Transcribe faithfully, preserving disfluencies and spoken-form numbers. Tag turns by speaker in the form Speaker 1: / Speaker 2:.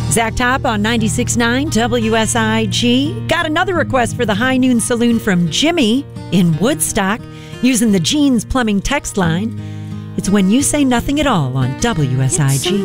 Speaker 1: Zach Top on ninety-six point nine W S I G. Got another request for the High Noon Saloon from Jimmy in Woodstock using the Jeans Plumbing text line. It's When You Say Nothing at All on W S I G.